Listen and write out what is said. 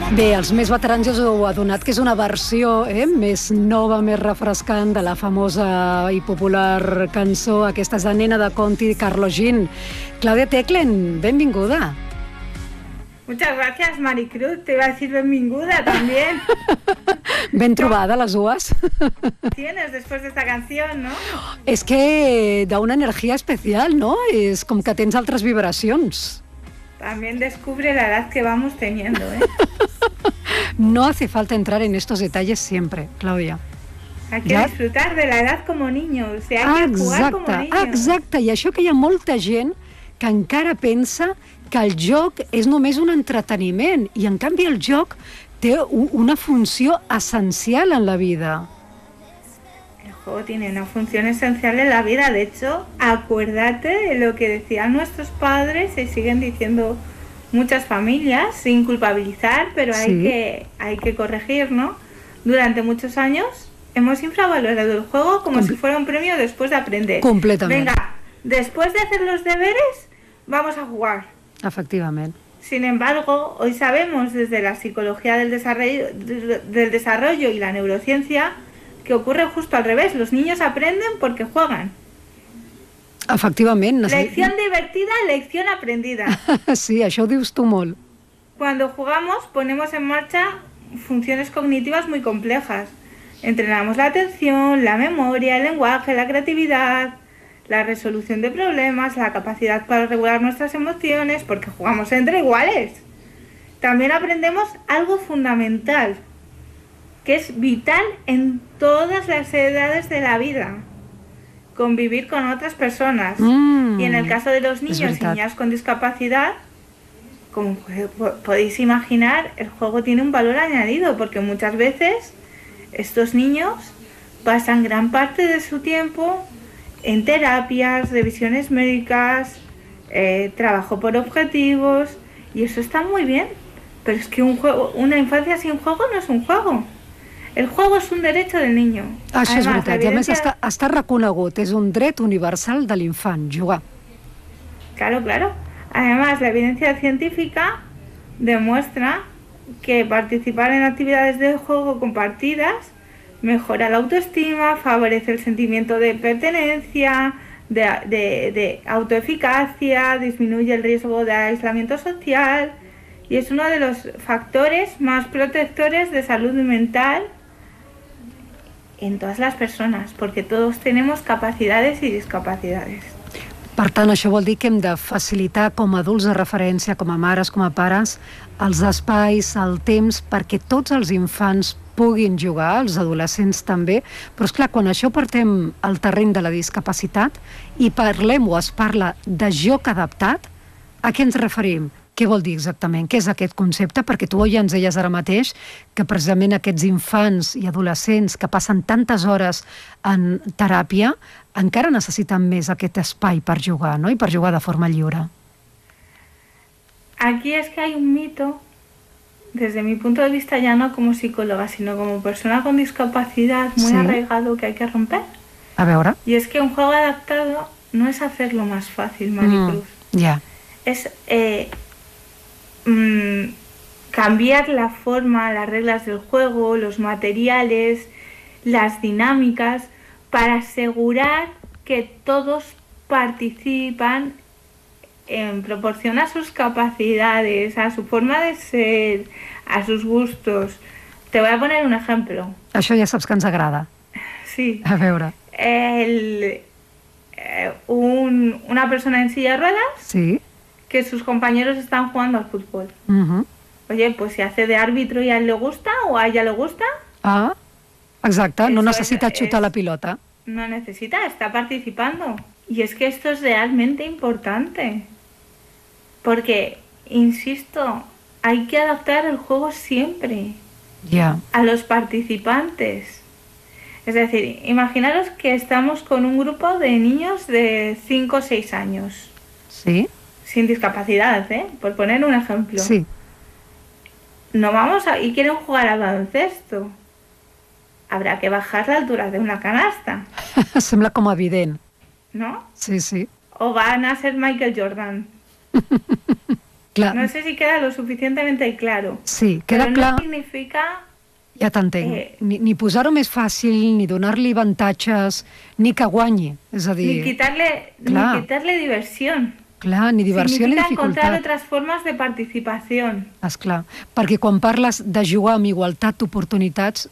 Bé, els més veterans ja us heu adonat que és una versió més nova, més refrescant de la famosa i popular cançó. Aquesta és la Nena de Conti, Carlos Jean. Claudia Teclen, benvinguda. Muchas gracias, Maricruz. Te iba a decir benvinguda también. Ben trobada, les dues. Tienes después de esta canción, ¿no? És que da una energia especial, ¿no? És com que tens altres vibracions. También descubre la edad que vamos teniendo, ¿eh? No hace falta entrar en estos detalles siempre, Claudia. Hay que disfrutar de la edad como niño, o sea, hay que jugar como niño. Exacte, i això que hi ha molta gent que encara pensa que el joc és només un entreteniment i en canvi el joc té una funció essencial en la vida. El juego tiene una función esencial en la vida. De hecho, acuérdate de lo que decían nuestros padres y siguen diciendo muchas familias, sin culpabilizar, pero hay que corregir, ¿no? Durante muchos años hemos infravalorado el juego como si fuera un premio después de aprender. Completamente. Venga, después de hacer los deberes, vamos a jugar. Efectivament. Sin embargo, hoy sabemos desde la psicología del desarrollo y la neurociencia que ocurre justo al revés. Los niños aprenden porque juegan. Efectivament. Lección divertida, lección aprendida. Sí, això ho dius tu molt. Cuando jugamos ponemos en marcha funciones cognitivas muy complejas. Entrenamos la atención, la memoria, el lenguaje, la creatividad, la resolución de problemas, la capacidad para regular nuestras emociones, porque jugamos entre iguales. También aprendemos algo fundamental, que es vital en todas las edades de la vida: convivir con otras personas. Y en el caso de los niños y niñas con discapacidad, como podéis imaginar, el juego tiene un valor añadido, porque muchas veces estos niños pasan gran parte de su tiempo en terapias, revisiones médicas, trabajo por objetivos, y eso está muy bien, pero es que una infancia sin juego no es un juego. El juego és un dret del niño. Això és veritat, i a més està reconegut, és un dret universal de l'infant, jugar. Claro, claro. Además, la evidencia científica demuestra que participar en actividades de juego compartidas mejora la autoestima, favorece el sentimiento de pertenencia, de autoeficacia, disminuye el riesgo de aislamiento social y es uno de los factores más protectores de salud mental en todas las personas, porque todos tenemos capacidades y discapacidades. Per tant, això vol dir que hem de facilitar com a adults de referència, com a mares, com a pares, els espais, el temps, perquè tots els infants puguin jugar, els adolescents també, però és clar, quan això portem al terreny de la discapacitat i parlem o es parla de joc adaptat, a què ens referim? Què vol dir exactament? Què és aquest concepte? Perquè tu ja ens deies ara mateix que precisament aquests infants i adolescents que passen tantes hores en teràpia encara necessiten més aquest espai per jugar, ¿no? I per jugar de forma lliure. Aquí es que hay un mito, desde mi punto de vista ya no como psicóloga, sino como persona con discapacidad muy arraigado, que hay que romper. A veure. Y es que un juego adaptado no es hacerlo más fácil, Maricruz. Ya. Es cambiar la forma, las reglas del juego, los materiales, las dinámicas, para asegurar que todos participan en proporción a sus capacidades, a su forma de ser, a sus gustos. Te voy a poner un ejemplo. Això ja saps que ens agrada. Sí. A veure. Una persona en silla de ruedas. Sí. Que sus compañeros están jugando al fútbol. Oye, pues si hace de árbitro y a él le gusta o a ella le gusta. Ah, exacte, no necesita xutar la pilota. No necesita, está participando. Y es que esto es realmente importante. Porque, insisto, hay que adaptar el juego siempre a los participantes. Es decir, imaginaros que estamos con un grupo de niños de 5 o 6 años. Sí. Sin discapacidad, por poner un ejemplo. Sí. No vamos y quieren jugar al baloncesto. Habrá que bajar la altura de una canasta. Sembla com evident. ¿No? Sí, sí. O van a ser Michael Jordan. Clar. No sé si queda lo suficientemente claro. Sí, queda però clar. no significa... Ja t'entenc. Ni posar-ho més fàcil, ni donar-li avantatges, ni que guanyi. És a dir... Ni quitarle diversión. Clar, ni diversió ni Significa dificultat. encontrar otras formas de participación. Esclar, perquè quan parles de jugar amb igualtat d'oportunitats